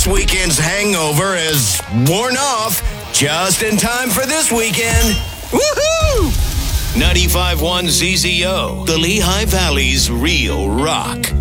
last weekend's hangover is worn off just in time for this weekend. Woohoo! 95.1 ZZO, the Lehigh Valley's real rock.